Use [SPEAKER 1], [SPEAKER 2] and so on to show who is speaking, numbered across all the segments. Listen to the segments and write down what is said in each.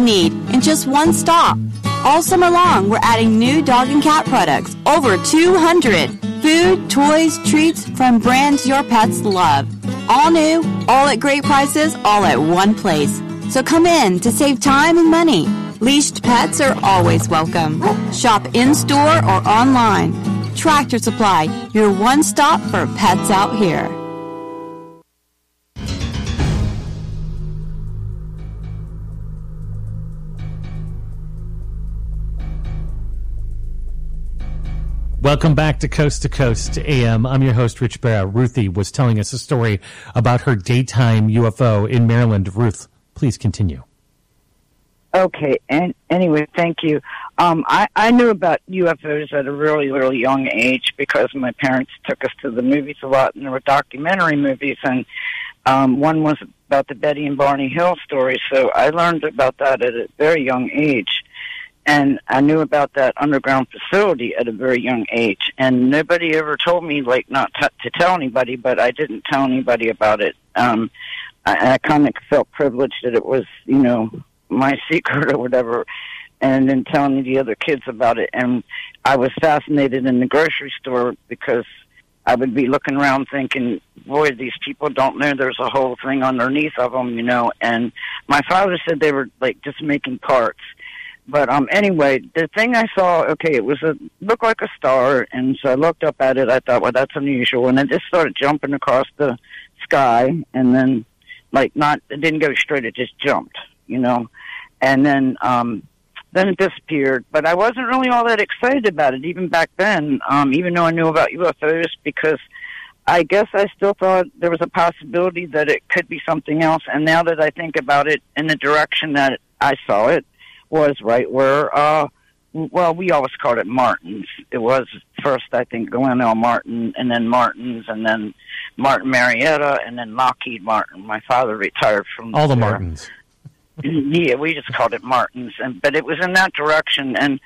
[SPEAKER 1] need in just one stop. All summer long, we're adding new dog and cat products, over 200. Food, toys, treats from brands your pets love. All new, all at great prices, all at one place. So come in to save time and money. Leashed pets are always welcome. Shop in-store or online. Tractor Supply, your one stop for pets out here.
[SPEAKER 2] Welcome back to Coast AM. I'm your host, Rich Barra. Ruthie was telling us a story about her daytime UFO in Maryland. Ruth, please continue.
[SPEAKER 3] Okay, and anyway, thank you. I knew about UFOs at a really, really young age because my parents took us to the movies a lot, and there were documentary movies, and one was about the Betty and Barney Hill story, so I learned about that at a very young age. And I knew about that underground facility at a very young age, and nobody ever told me, like, not to tell anybody, but I didn't tell anybody about it. I kind of felt privileged that it was, you know, my secret or whatever, and then telling the other kids about it. And I was fascinated in the grocery store because I would be looking around thinking, boy, these people don't know there's a whole thing underneath of them, you know. And my father said they were, like, just making parts. But anyway, the thing I saw, okay, it looked like a star, and so I looked up at it. I thought, well, that's unusual, and it just started jumping across the sky, and then, like, it didn't go straight, it just jumped, you know, and then it disappeared. But I wasn't really all that excited about it, even back then, even though I knew about UFOs, because I guess I still thought there was a possibility that it could be something else. And now that I think about it in the direction that I saw it, was right where, well, we always called it Martin's. It was first, I think, Glen L. Martin, and then Martin's, and then Martin Marietta, and then Lockheed Martin. My father retired from
[SPEAKER 2] all the Martins.
[SPEAKER 3] Yeah, we just called it Martin's, but it was in that direction. And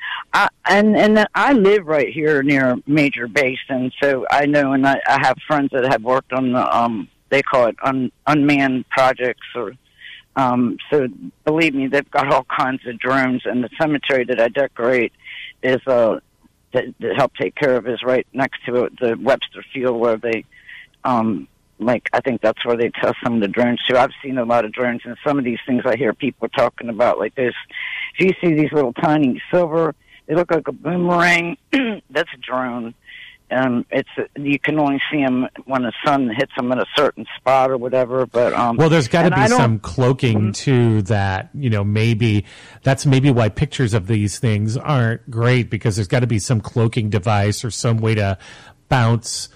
[SPEAKER 3] I live right here near Major Base, and so I know, and I have friends that have worked on the they call it unmanned projects, or so believe me, they've got all kinds of drones, and the cemetery that I decorate is that help take care of is right next to the Webster Field, where they like, I think that's where they test some of the drones too. I've seen a lot of drones, and some of these things I hear people talking about, like this. If you see these little tiny silver, they look like a boomerang. That's a drone. You can only see them when the sun hits them at a certain spot or whatever. But
[SPEAKER 2] well, there's got to be some cloaking to that. You know, maybe that's why pictures of these things aren't great, because there's got to be some cloaking device or some way to bounce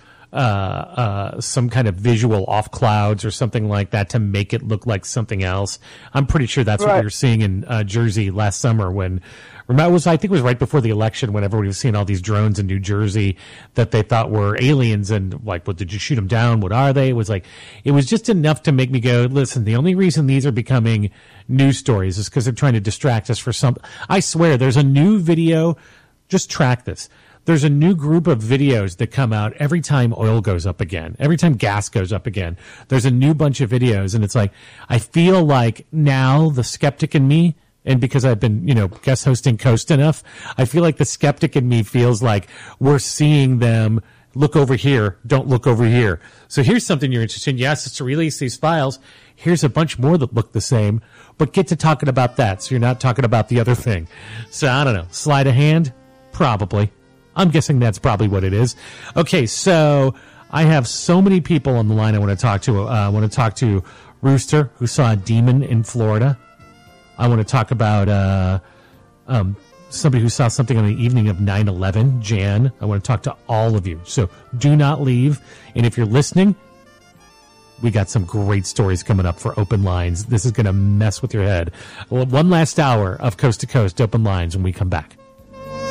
[SPEAKER 2] some kind of visual off clouds or something like that to make it look like something else. I'm pretty sure that's what we were seeing in Jersey last summer when. I think it was right before the election when everybody was seeing all these drones in New Jersey that they thought were aliens, and like, what, did you shoot them down? What are they? It was just enough to make me go, listen, the only reason these are becoming news stories is because they're trying to distract us for something. I swear, there's a new video. Just track this. There's a new group of videos that come out every time oil goes up again, every time gas goes up again. There's a new bunch of videos, and it's like, I feel like now the skeptic in me, and because I've been, guest hosting Coast enough, I feel like the skeptic in me feels like we're seeing them look over here, don't look over here. So here's something you're interested in. Yes, it's to release these files. Here's a bunch more that look the same, but get to talking about that, so you're not talking about the other thing. So I don't know. Sleight of hand? Probably. I'm guessing that's probably what it is. Okay, so I have so many people on the line I want to talk to. I want to talk to Rooster, who saw a demon in Florida. I want to talk about somebody who saw something on the evening of 9/11, Jan. I want to talk to all of you. So do not leave. And if you're listening, we got some great stories coming up for Open Lines. This is going to mess with your head. One last hour of Coast to Coast Open Lines when we come back.